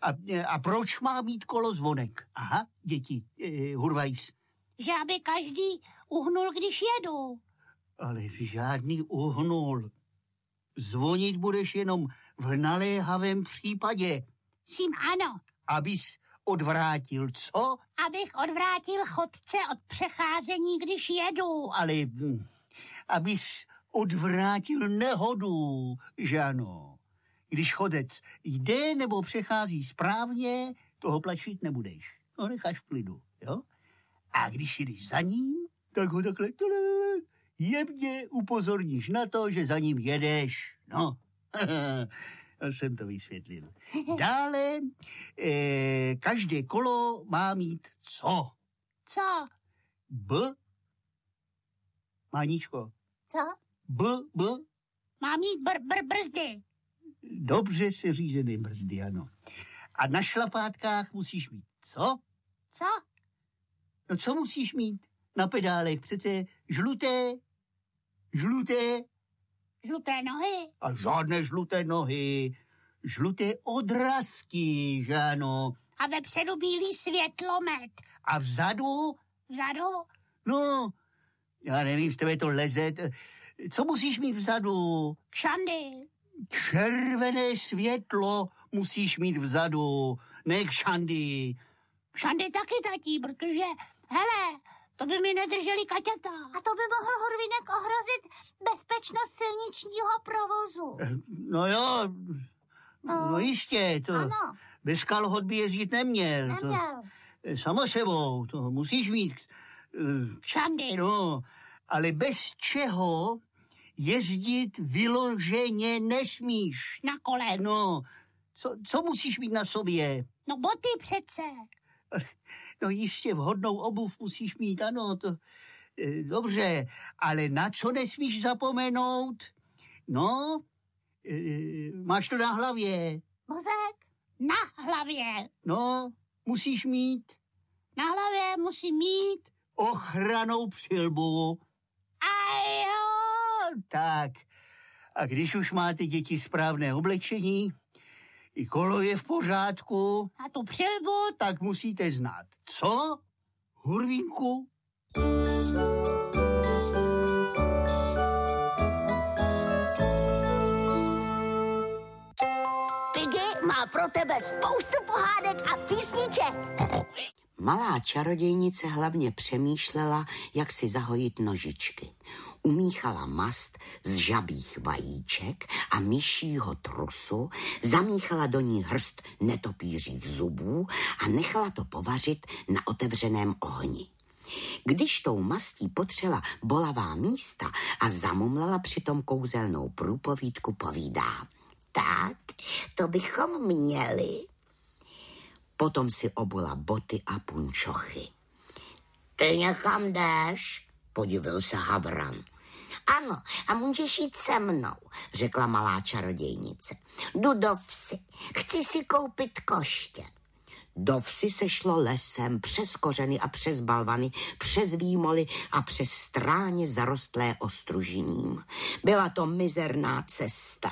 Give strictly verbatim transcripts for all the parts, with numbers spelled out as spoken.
A, a proč má mít kolo zvonek? Aha, děti, eh, Hurvajs. Že aby každý uhnul, když jedu. Ale žádný uhnul. Zvonit budeš jenom v naléhavém případě. Sím ano. Abys odvrátil, co? Abych odvrátil chodce od přecházení, když jedu. Ale abys odvrátil nehodu, že ano. Když chodec jde nebo přechází správně, toho plačit nebudeš. To necháš v klidu, jo? A když jdeš za ním, tak ho takhle jemně upozorníš na to, že za ním jedeš. No, já jsem to vysvětlil. Dále, eh, každé kolo má mít co? Co? B? Máničko. Co? B, B? Má mít br, br, brzdy. Dobře se řízené brzdy, ano. A na šlapátkách musíš mít co? Co? No co musíš mít? Na pedálech přece žluté, žluté. Žluté nohy. A žádné žluté nohy. Žluté odrazky, že ano. A vepředu bílý světlomet. A vzadu? Vzadu? No, já nevím, z tebe to leze. Co musíš mít vzadu? Kšandy. Červené světlo musíš mít vzadu, ne kšandy. Kšandy taky, tatí, protože, hele, to by mi nedrželi kaťata. A to by mohl Hurvínek ohrozit bezpečnost silničního provozu. No jo, no, no jistě, to ano. Bez kalhot by jezdit neměl. Neměl. To, samo sebou, to musíš mít. Kšandy. No, ale bez čeho jezdit vyloženě nesmíš. Na kole. No, co, co musíš mít na sobě? No boty přece. No jistě, vhodnou obuv musíš mít, ano, to e, dobře, ale na co nesmíš zapomenout? No, e, máš to na hlavě. Mozek? Na hlavě. No, musíš mít. Na hlavě musím mít. Ochranou přilbu. A jo. Tak, a když už máte děti správné oblečení, i kolo je v pořádku. A tu přilbu? Tak musíte znát. Co? Hurvínku? Piggy má pro tebe spoustu pohádek a písniček. Malá čarodějnice hlavně přemýšlela, jak si zahojit nožičky. Umíchala mast z žabích vajíček a myšího trusu, zamíchala do ní hrst netopířích zubů a nechala to povařit na otevřeném ohni. Když tou mastí potřela bolavá místa a zamumlala přitom kouzelnou průpovídku, povídá: Tak, to bychom měli. Potom si obula boty a punčochy. Ty někam jdeš? Podivil se Havran. Ano, a můžeš jít se mnou, řekla malá čarodějnice. Jdu do vsi, chci si koupit koště. Do vsi se šlo lesem, přes kořeny a přes balvany, přes výmoly a přes stráně zarostlé ostružiním. Byla to mizerná cesta.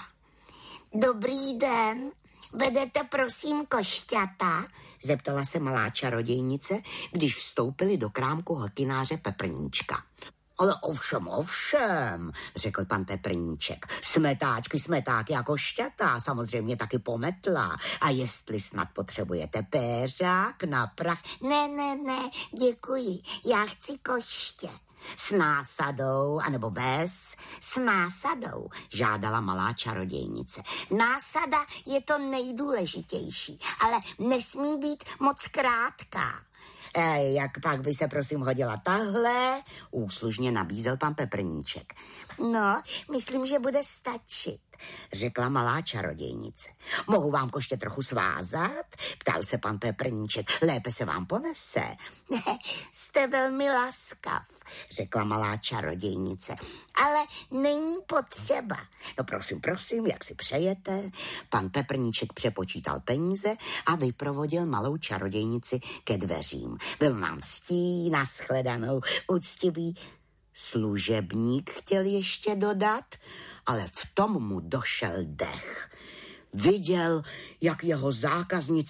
Dobrý den, vedete prosím košťata? Zeptala se malá čarodějnice, když vstoupili do krámku hokynáře Peprníčka. Ale ovšem, ovšem, řekl pan Peprníček. Smetáčky, smetáky a košťata, samozřejmě taky pometla. A jestli snad potřebujete péřák na prach? Ne, ne, ne, děkuji, já chci koště. S násadou, anebo bez? S násadou, žádala malá čarodějnice. Násada je to nejdůležitější, ale nesmí být moc krátká. E, jak pak by se prosím hodila tahle? Úslužně nabízel pan Peprníček. No, myslím, že bude stačit, řekla malá čarodějnice. Mohu vám koště trochu svázat? Ptal se pan Peprníček. Lépe se vám ponese. Ne, jste velmi laskav, řekla malá čarodějnice. Ale není potřeba. No prosím, prosím, jak si přejete? Pan Peprníček přepočítal peníze a vyprovodil malou čarodějnici ke dveřím. Byl nám ctí, nashledanou, úctivý. Služebník chtěl ještě dodat, ale v tom mu došel dech. Viděl, jak jeho zákaznice